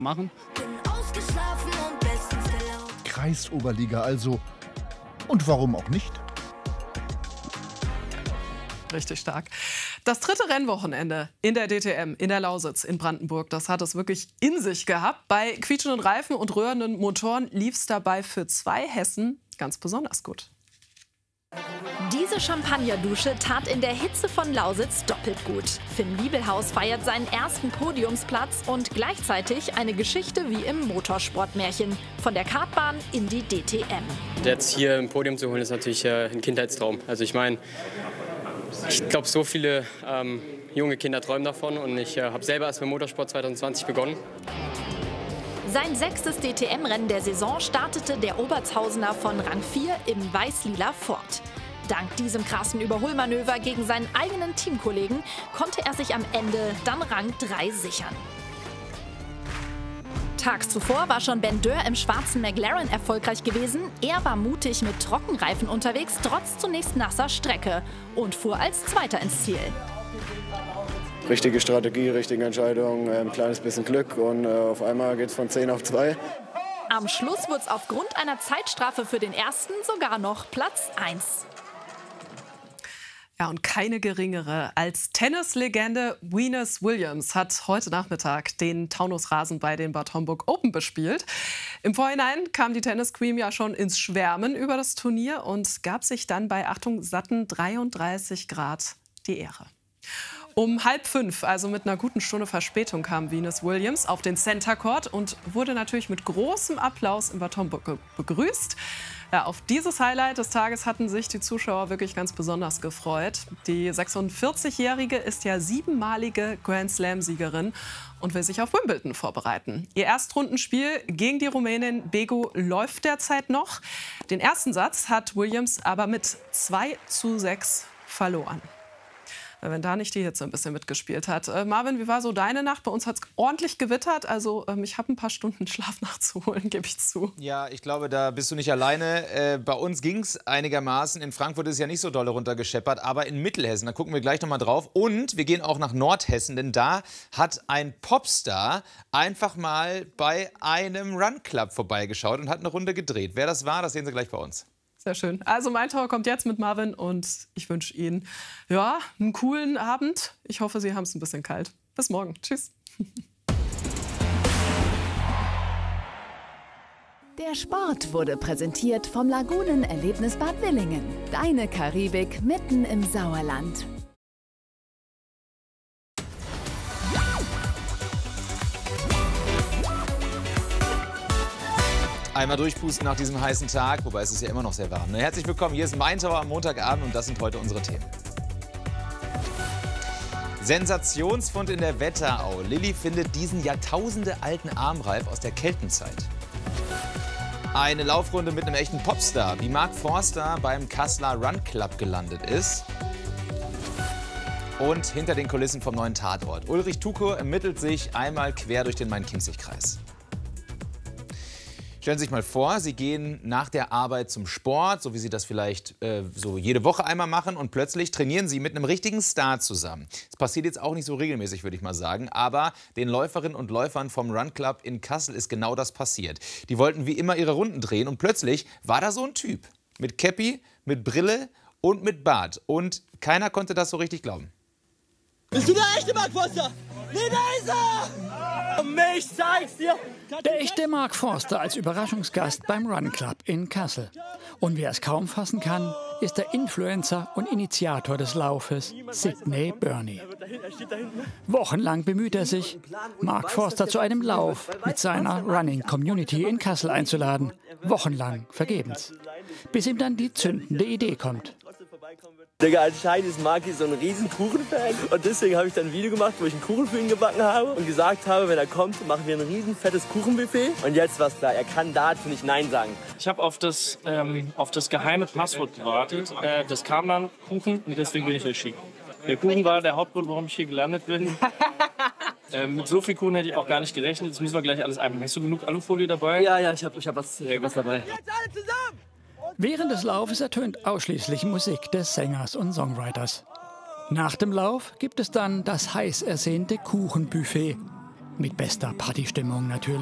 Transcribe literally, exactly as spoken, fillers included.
machen. Kreisoberliga also. Und warum auch nicht? Richtig stark. Das dritte Rennwochenende in der D T M in der Lausitz in Brandenburg, das hat es wirklich in sich gehabt. Bei quietschenden Reifen und rührenden Motoren lief es dabei für zwei Hessen ganz besonders gut. Diese Champagnerdusche tat in der Hitze von Lausitz doppelt gut. Finn Wiebelhaus feiert seinen ersten Podiumsplatz und gleichzeitig eine Geschichte wie im Motorsportmärchen. Von der Kartbahn in die D T M. Jetzt hier ein Podium zu holen, ist natürlich äh, ein Kindheitstraum. Also ich meine, ich glaube, so viele ähm, junge Kinder träumen davon. Und ich äh, habe selber erst mit Motorsport zwanzig zwanzig begonnen. Sein sechstes D T M-Rennen der Saison startete der Obertshausener von Rang vier im Weiß-Lila Ford. Dank diesem krassen Überholmanöver gegen seinen eigenen Teamkollegen konnte er sich am Ende dann Rang drei sichern. Tags zuvor war schon Ben Dörr im schwarzen McLaren erfolgreich gewesen. Er war mutig mit Trockenreifen unterwegs, trotz zunächst nasser Strecke und fuhr als Zweiter ins Ziel. Richtige Strategie, richtige Entscheidung, ein kleines bisschen Glück und äh, auf einmal geht es von zehn auf zwei. Am Schluss wurde es aufgrund einer Zeitstrafe für den ersten sogar noch Platz eins. Ja, und keine geringere als Tennislegende Venus Williams hat heute Nachmittag den Taunusrasen bei den Bad Homburg Open bespielt. Im Vorhinein kam die Tennis Queen ja schon ins Schwärmen über das Turnier und gab sich dann bei, Achtung, satten dreiunddreißig Grad die Ehre. Um halb fünf, also mit einer guten Stunde Verspätung, kam Venus Williams auf den Center Court und wurde natürlich mit großem Applaus in Bad Homburg begrüßt. Ja, auf dieses Highlight des Tages hatten sich die Zuschauer wirklich ganz besonders gefreut. Die sechsundvierzigjährige ist ja siebenmalige Grand Slam-Siegerin und will sich auf Wimbledon vorbereiten. Ihr Erstrundenspiel gegen die Rumänin Begu läuft derzeit noch. Den ersten Satz hat Williams aber mit zwei zu sechs verloren. Wenn da nicht die Hitze ein bisschen mitgespielt hat. Äh, Marvin, wie war so deine Nacht? Bei uns hat es ordentlich gewittert. Also ähm, ich habe ein paar Stunden Schlaf nachzuholen, gebe ich zu. Ja, ich glaube, da bist du nicht alleine. Äh, bei uns ging es einigermaßen. In Frankfurt ist es ja nicht so doll runtergescheppert, aber in Mittelhessen, da gucken wir gleich noch mal drauf. Und wir gehen auch nach Nordhessen, denn da hat ein Popstar einfach mal bei einem Run Club vorbeigeschaut und hat eine Runde gedreht. Wer das war, das sehen Sie gleich bei uns. Sehr schön. Also mein Tour kommt jetzt mit Marvin und ich wünsche Ihnen ja, einen coolen Abend. Ich hoffe, Sie haben es ein bisschen kalt. Bis morgen. Tschüss. Der Sport wurde präsentiert vom Lagunen-Erlebnis Bad Willingen. Deine Karibik mitten im Sauerland. Einmal durchpusten nach diesem heißen Tag, wobei es ist ja immer noch sehr warm. Herzlich willkommen, hier ist Mein Tower am Montagabend und das sind heute unsere Themen. Sensationsfund in der Wetterau. Lilly findet diesen jahrtausendealten Armreif aus der Keltenzeit. Eine Laufrunde mit einem echten Popstar, wie Mark Forster beim Kasseler Run Club gelandet ist. Und hinter den Kulissen vom neuen Tatort. Ulrich Tuko ermittelt sich einmal quer durch den Main-Kinzig-Kreis. Stellen Sie sich mal vor, Sie gehen nach der Arbeit zum Sport, so wie Sie das vielleicht äh, so jede Woche einmal machen, und plötzlich trainieren Sie mit einem richtigen Star zusammen. Das passiert jetzt auch nicht so regelmäßig, würde ich mal sagen, aber den Läuferinnen und Läufern vom Run Club in Kassel ist genau das passiert. Die wollten wie immer ihre Runden drehen und plötzlich war da so ein Typ mit Käppi, mit Brille und mit Bart und keiner konnte das so richtig glauben. Bist du der echte Mark Forster? Nee, da ist er! Mich zeig's dir! Der echte Mark Forster als Überraschungsgast beim Run Club in Kassel. Und wer es kaum fassen kann, ist der Influencer und Initiator des Laufes, Sydney Burney. Wochenlang bemüht er sich, Mark Forster zu einem Lauf mit seiner Running Community in Kassel einzuladen. Wochenlang vergebens. Bis ihm dann die zündende Idee kommt. Digga, anscheinend ist Marki so ein riesen Kuchenfan und deswegen habe ich dann ein Video gemacht, wo ich einen Kuchen für ihn gebacken habe und gesagt habe, wenn er kommt, machen wir ein riesen fettes Kuchenbuffet. Und jetzt war's klar, er kann dazu nicht Nein sagen. Ich habe auf das, ähm, auf das geheime Passwort gewartet. Äh, das kam dann, Kuchen, und deswegen bin ich erschienen. Der Kuchen war der Hauptgrund, warum ich hier gelandet bin. äh, mit so viel Kuchen hätte ich auch gar nicht gerechnet. Jetzt müssen wir gleich alles einpacken. Hast du genug Alufolie dabei? Ja, ja, ich habe ich hab was, äh, was dabei. Jetzt alle zusammen! Während des Laufes ertönt ausschließlich Musik des Sängers und Songwriters. Nach dem Lauf gibt es dann das heiß ersehnte Kuchenbuffet. Mit bester Partystimmung natürlich.